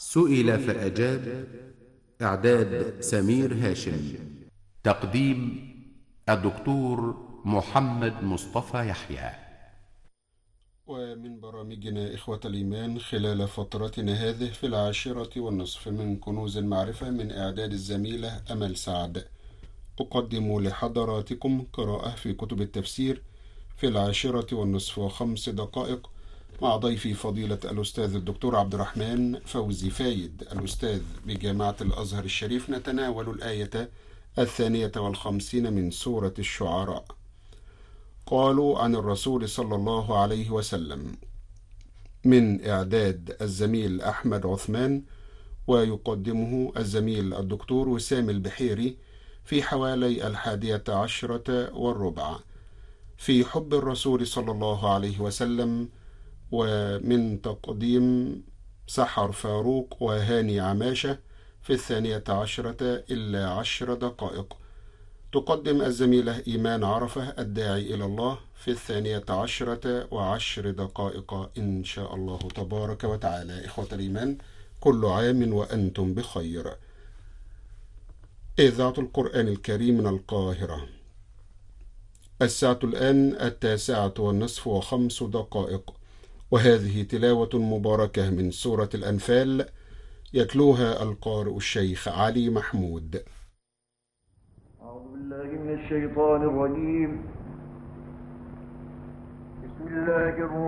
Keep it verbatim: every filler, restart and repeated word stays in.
سئل فأجاب. إعداد سمير هاشم. تقديم الدكتور محمد مصطفى يحيى. ومن برامجنا إخوة الإيمان خلال فترتنا هذه في العاشرة والنصف من كنوز المعرفة من إعداد الزميلة أمل سعد، أقدم لحضراتكم قراءة في كتب التفسير في العاشرة والنصف وخمس دقائق مع ضيفي فضيلة الأستاذ الدكتور عبد الرحمن فوزي فايد، الأستاذ بجامعة الأزهر الشريف. نتناول الآية الثانية والخمسين من سورة الشعراء. قالوا عن الرسول صلى الله عليه وسلم، من إعداد الزميل أحمد عثمان، ويقدمه الزميل الدكتور وسام البحيري في حوالي الحادية عشرة والربع في حب الرسول صلى الله عليه وسلم، ومن تقديم سحر فاروق وهاني عماشة في الثانية عشرة إلا عشر دقائق. تقدم الزميلة إيمان عرفة الداعي إلى الله في الثانية عشرة وعشر دقائق إن شاء الله تبارك وتعالى. إخوة الإيمان، كل عام وأنتم بخير. إذاعة القرآن الكريم من القاهرة. الساعة الآن التاسعة والنصف وخمس دقائق، وهذه تلاوة مباركة من سورة الأنفال، يتلوها القارئ الشيخ علي محمود. أعوذ بالله من الشيطان الرجيم. بسم الله الرحمن